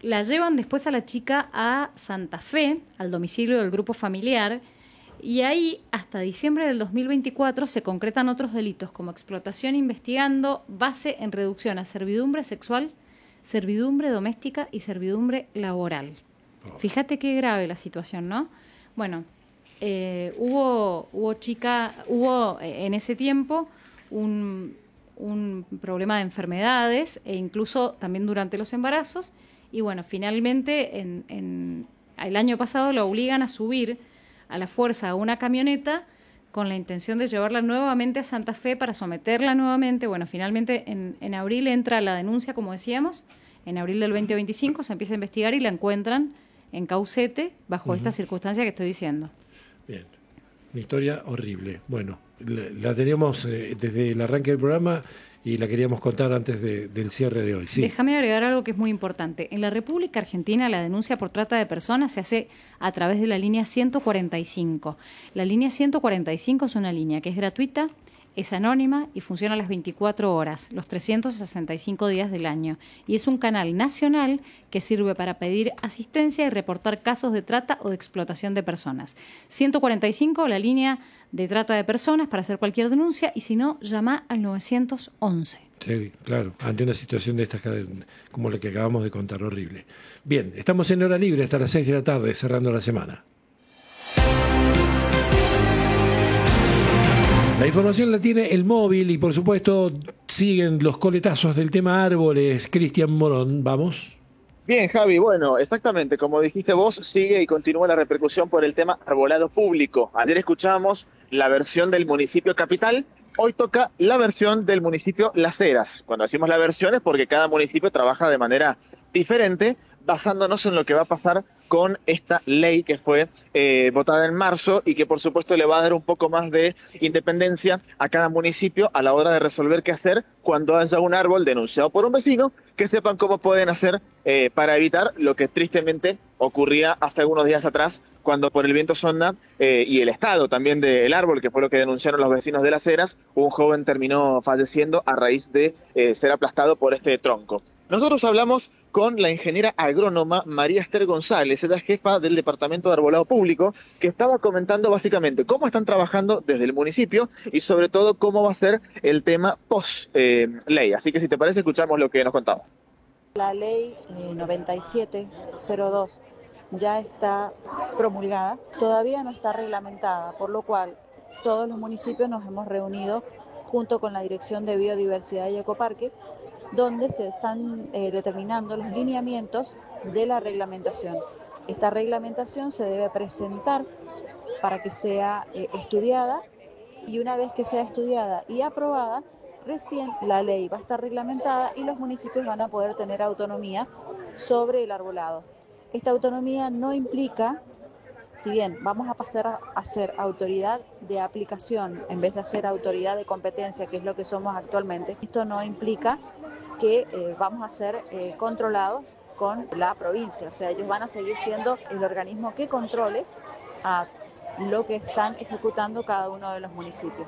la llevan después a la chica a Santa Fe, al domicilio del grupo familiar, y ahí, hasta diciembre del 2024, se concretan otros delitos como explotación investigando, base en reducción a servidumbre sexual, servidumbre doméstica y servidumbre laboral. Fíjate qué grave la situación, ¿no? Bueno, hubo en ese tiempo un problema de enfermedades e incluso también durante los embarazos, y bueno, finalmente el año pasado la obligan a subir a la fuerza a una camioneta con la intención de llevarla nuevamente a Santa Fe para someterla nuevamente. Bueno, finalmente en abril entra la denuncia, como decíamos, en abril del 2025 se empieza a investigar y la encuentran en Caucete bajo esta circunstancia que estoy diciendo. Bien, una historia horrible. Bueno, la teníamos desde el arranque del programa y la queríamos contar antes del cierre de hoy. Sí. Déjame agregar algo que es muy importante. En la República Argentina la denuncia por trata de personas se hace a través de la línea 145. La línea 145 es una línea que es gratuita, es anónima y funciona las 24 horas, los 365 días del año. Y es un canal nacional que sirve para pedir asistencia y reportar casos de trata o de explotación de personas. 145, la línea de trata de personas para hacer cualquier denuncia, y si no, llama al 911. Sí, claro, ante una situación de estas como la que acabamos de contar, horrible. Bien, estamos en hora libre hasta las 6 de la tarde, cerrando la semana. La información la tiene el móvil y por supuesto siguen los coletazos del tema árboles. Cristian Morón, vamos. Bien, Javi, bueno, exactamente, como dijiste vos, sigue y continúa la repercusión por el tema arbolado público. Ayer escuchábamos la versión del municipio capital, hoy toca la versión del municipio Las Heras. Cuando decimos la versión es porque cada municipio trabaja de manera diferente, basándonos en lo que va a pasar con esta ley que fue votada en marzo y que por supuesto le va a dar un poco más de independencia a cada municipio a la hora de resolver qué hacer cuando haya un árbol denunciado por un vecino, que sepan cómo pueden hacer para evitar lo que tristemente ocurría hace algunos días atrás, cuando por el viento sonda y el estado también del árbol, que fue lo que denunciaron los vecinos de Las Heras, un joven terminó falleciendo a raíz de ser aplastado por este tronco. Nosotros hablamos con la ingeniera agrónoma María Esther González, ella es jefa del Departamento de Arbolado Público, que estaba comentando básicamente cómo están trabajando desde el municipio y sobre todo cómo va a ser el tema post-ley. Así que si te parece, escuchamos lo que nos contaba. La ley 9702 ya está promulgada, todavía no está reglamentada, por lo cual todos los municipios nos hemos reunido junto con la Dirección de Biodiversidad y Ecoparque, donde se están determinando los lineamientos de la reglamentación. Esta reglamentación se debe presentar para que sea estudiada, y una vez que sea estudiada y aprobada, recién la ley va a estar reglamentada y los municipios van a poder tener autonomía sobre el arbolado. Esta autonomía no implica, si bien vamos a pasar a ser autoridad de aplicación en vez de ser autoridad de competencia, que es lo que somos actualmente, esto no implica que vamos a ser controlados con la provincia. O sea, ellos van a seguir siendo el organismo que controle a lo que están ejecutando cada uno de los municipios.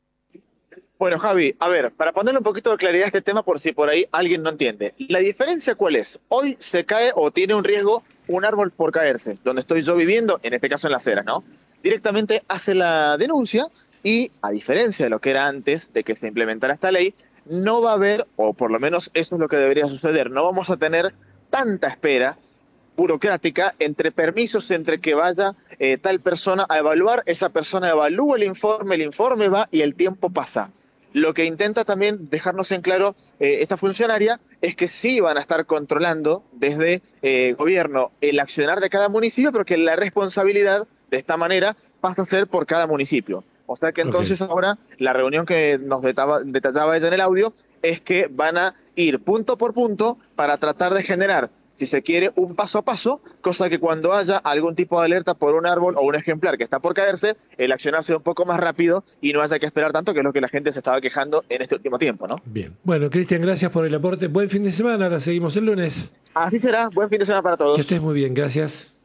Bueno, Javi, a ver, para ponerle un poquito de claridad a este tema por si por ahí alguien no entiende. ¿La diferencia cuál es? Hoy se cae o tiene un riesgo un árbol por caerse, donde estoy yo viviendo, en este caso en Las Heras, ¿no? Directamente hace la denuncia y, a diferencia de lo que era antes de que se implementara esta ley, no va a haber, o por lo menos eso es lo que debería suceder, no vamos a tener tanta espera burocrática entre permisos, entre que vaya tal persona a evaluar, esa persona evalúa el informe va y el tiempo pasa. Lo que intenta también dejarnos en claro esta funcionaria es que sí van a estar controlando desde gobierno el accionar de cada municipio, pero que la responsabilidad de esta manera pasa a ser por cada municipio. O sea que entonces ahora la reunión que nos detallaba ella en el audio es que van a ir punto por punto para tratar de generar, si se quiere, un paso a paso, cosa que cuando haya algún tipo de alerta por un árbol o un ejemplar que está por caerse, el accionar sea un poco más rápido y no haya que esperar tanto, que es lo que la gente se estaba quejando en este último tiempo, ¿no? Bien. Bueno, Cristian, gracias por el aporte. Buen fin de semana, la seguimos el lunes. Así será. Buen fin de semana para todos. Que estés muy bien, gracias.